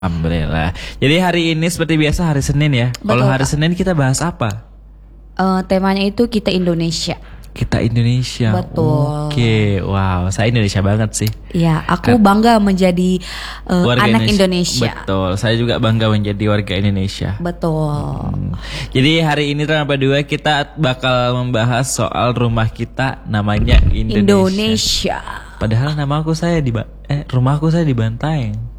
Alhamdulillah. Jadi hari ini seperti biasa hari Senin ya. Kalau hari Senin kita bahas apa? Temanya itu kita Indonesia. Kita Indonesia. Betul. Oke, wow, saya Indonesia banget sih. Ya, aku bangga menjadi anak Indonesia. Betul, saya juga bangga menjadi warga Indonesia. Betul. Jadi hari ini Terang Dua kita bakal membahas soal rumah kita namanya Indonesia. Padahal rumahku saya di Bantaeng.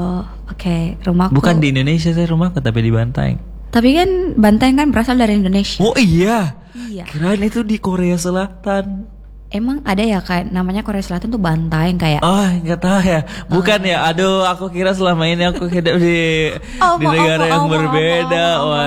Oke, rumahku. Bukan di Indonesia saya rumahku tapi di Bantaeng. Tapi kan Bantaeng kan berasal dari Indonesia. Oh iya. Iya. Kirain itu di Korea Selatan. Emang ada ya kayak namanya Korea Selatan tuh Bantaeng kayak. Oh nggak tahu ya. Bukan ya. Aduh, aku kira selama ini aku hidup di negara yang berbeda.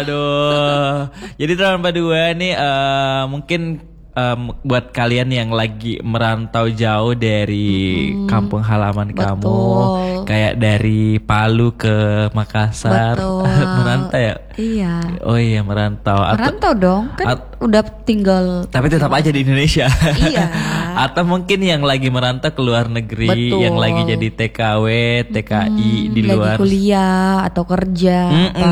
Waduh. Jadi Terang Dua nih mungkin buat kalian yang lagi merantau jauh dari kampung halaman kamu, kayak dari Palu ke Makassar, merantau ya? Iya. Oh iya merantau. Merantau dong, kan udah tinggal. Tapi tetap aja di Indonesia. Iya. Atau mungkin yang lagi merantau ke luar negeri, yang lagi jadi TKW, TKI di luar. Lagi kuliah atau kerja.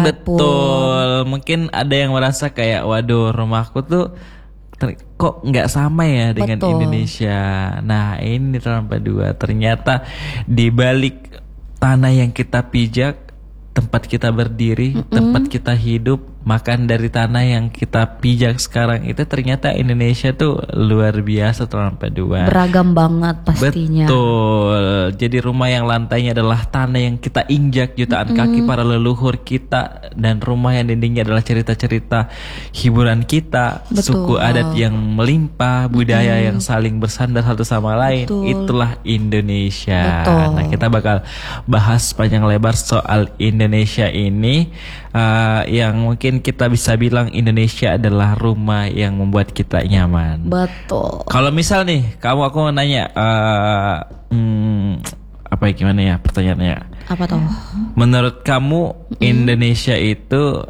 Betul. Mungkin ada yang merasa kayak, waduh rumahku tuh kok nggak sama ya dengan Indonesia. Nah ini Terang Dua, ternyata di balik tanah yang kita pijak, tempat kita berdiri, tempat kita hidup, makan dari tanah yang kita pijak sekarang itu ternyata Indonesia tuh luar biasa Terang Dua. Beragam banget pastinya. Betul. Jadi rumah yang lantainya adalah tanah yang kita injak jutaan kaki para leluhur kita, dan rumah yang dindingnya adalah cerita-cerita hiburan kita, suku adat yang melimpah, budaya yang saling bersandar satu sama lain. Itulah Indonesia. Nah kita bakal bahas panjang lebar soal Indonesia ini, yang mungkin kita bisa bilang Indonesia adalah rumah yang membuat kita nyaman. Betul. Kalau misal nih, aku mau nanya, apa ya, gimana ya pertanyaannya? Apa tuh? Menurut kamu Indonesia itu,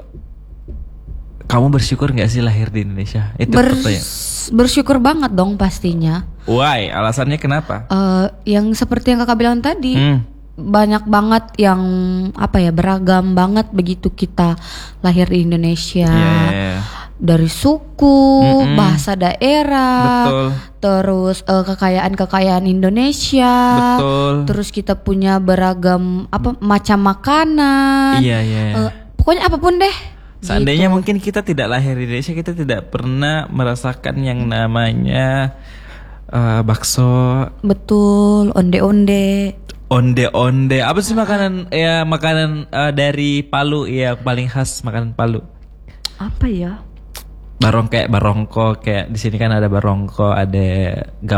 kamu bersyukur nggak sih lahir di Indonesia? Itu pertanyaan. Bersyukur banget dong pastinya. Why? Alasannya kenapa? Yang seperti yang kakak bilang tadi. Banyak banget yang beragam banget begitu kita lahir di Indonesia. Dari suku, bahasa daerah, terus kekayaan Indonesia. Terus kita punya beragam macam makanan. Pokoknya apapun deh. Seandainya mungkin kita tidak lahir di Indonesia, kita tidak pernah merasakan yang namanya bakso. Betul, onde-onde. Onde-onde, apa sih makanan dari Palu ya, paling khas makanan Palu? Apa ya? Barongko, kayak di sini kan ada barongko, ada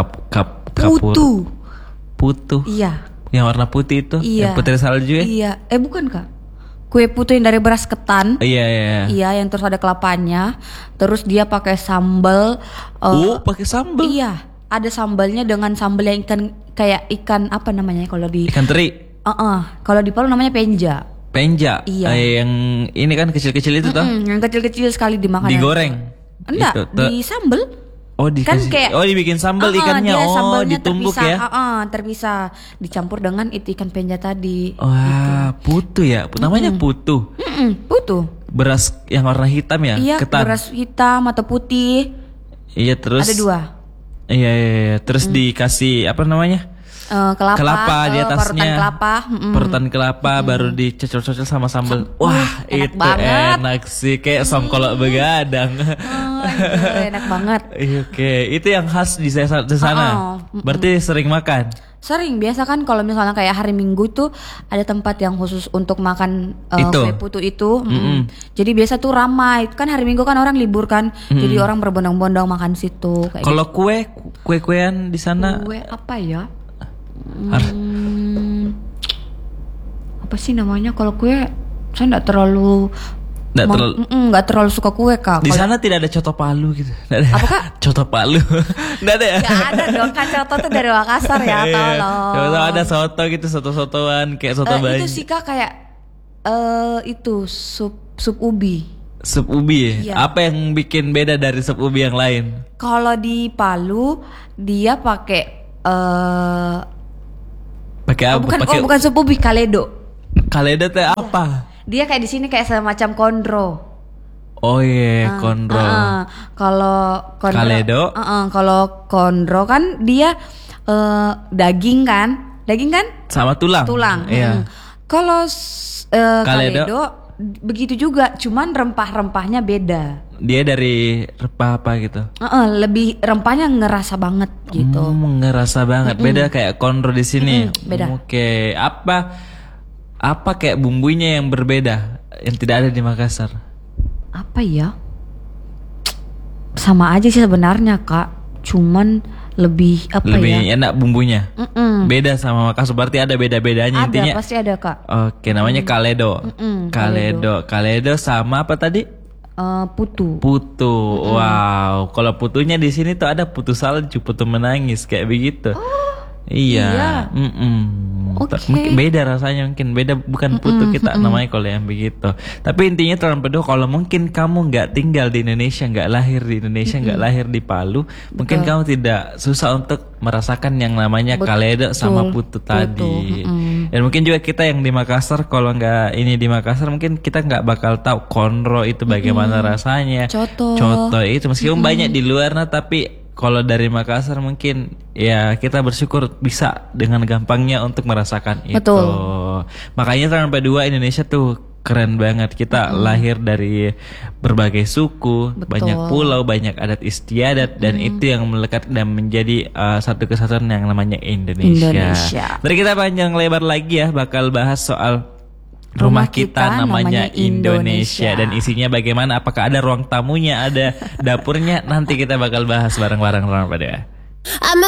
kapur. Putu. Iya. Yang warna putih itu, yang putih salju ya? Iya. Bukan kak? Kue putu yang dari beras ketan. Iya. Iya, yang terus ada kelapanya. Terus dia pakai sambal. Pakai sambal? Iya. Ada sambalnya dengan sambal yang ikan apa namanya kalau di ikan teri. Kalau di Palu namanya penja. Penja. Iya. Yang ini kan kecil-kecil itu toh. Yang kecil-kecil sekali dimakan. Digoreng. Enggak, di sambal. Dibikin sambal ikannya. Ditumbuk terpisah, ya. Terpisah, dicampur dengan itu ikan penja tadi. Wah, gitu. Putu ya. Namanya putu. Putu. Beras yang warna hitam ya? Iya, ketan. Beras hitam atau putih. Iya, terus ada 2. Iya. Terus dikasih apa namanya? Kelapa di atasnya. Parutan kelapa baru dicocol-cocol sama sambal. Wah, itu banget. Enak sih, kayak songkolok begadang. Enak banget. Oke, itu yang khas di sana. Berarti sering makan? Sering, biasa kan kalau misalnya kayak hari Minggu tuh ada tempat yang khusus untuk makan kue putu itu. Jadi biasa tuh ramai. Kan hari Minggu kan orang libur kan. Jadi orang berbondong-bondong makan situ. Kalau kue-kuean di sana? Kue apa ya? Apa sih namanya? Kalau kue saya nggak terlalu suka kue kak. Di sana tidak ada coto Palu gitu. Apa kak? Coto Palu. Nggak ada ya? Nggak ada dong, kan coto tuh dari Makassar ya. Tolong. Ada soto gitu, soto-sotoan kayak soto Banjar. Itu sih kak kayak itu sup ubi. Sup ubi ya? Apa yang bikin beda dari sup ubi yang lain? Kalau di Palu dia pakai pakai apa? Bukan sup ubi, kaledo. Kaledo teh apa? Dia kayak di sini kayak semacam kondro. Oh iya, kondro. Kalau kondro, Kaledo. Kalau kondro kan dia daging kan Sama tulang. Iya. Kalau Kaledo begitu juga, cuman rempah-rempahnya beda. Dia dari rempah apa gitu? Lebih rempahnya ngerasa banget gitu. Ngerasa banget. Beda kayak kondro di sini. Beda. Oke, apa kayak bumbunya yang berbeda yang tidak ada di Makassar? Apa ya? Sama aja sih sebenarnya Kak, cuman lebih enak bumbunya. Beda sama Makassar, berarti ada beda-bedanya intinya. Ada, pasti ada Kak. Oke, namanya Kaledo. Kaledo sama apa tadi? Putu. Wow, kalau putunya di sini tuh ada putu salju, putu menangis kayak begitu. Iya. Mungkin beda rasanya, mungkin beda, bukan putu kita namanya kalau yang begitu. Tapi intinya Terlampedo, kalau mungkin kamu nggak tinggal di Indonesia, nggak lahir di Indonesia, nggak lahir di Palu, mungkin kamu tidak susah untuk merasakan yang namanya Kaledo sama putu tadi. Dan mungkin juga kita yang di Makassar, kalau nggak ini di Makassar, mungkin kita nggak bakal tahu kondro itu bagaimana rasanya. Coto itu meskipun banyak di luar, tapi kalau dari Makassar mungkin ya kita bersyukur bisa dengan gampangnya untuk merasakan itu. Makanya Terlampedo 2 Indonesia tuh keren banget. Kita lahir dari berbagai suku, banyak pulau, banyak adat istiadat, dan itu yang melekat dan menjadi satu kesatuan yang namanya Indonesia. Mari kita panjang lebar lagi ya, bakal bahas soal rumah kita namanya Indonesia. Dan isinya bagaimana, apakah ada ruang tamunya, ada dapurnya, nanti kita bakal bahas bareng-bareng Terlampedo ya.